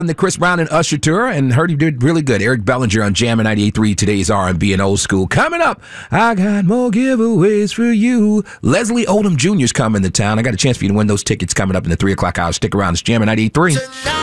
the Chris Brown and Usher tour, and heard he did really good. Eric Bellinger on Jammin' 98.3, today's R&B and old school. Coming up, I got more giveaways for you. Leslie Odom Jr.'s coming to town. I got a chance for you to win those tickets coming up in the 3 o'clock hour. Stick around. It's Jammin' 98.3.